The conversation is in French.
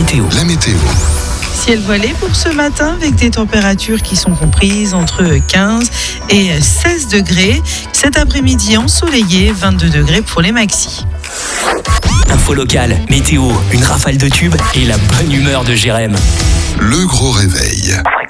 météo. La météo. Ciel voilé pour ce matin avec des températures qui sont comprises entre 15 et 16 degrés. Cet après-midi ensoleillé, 22 degrés pour les maxis. Info locale, météo, une rafale de tubes et la bonne humeur de Jérém. Le gros réveil.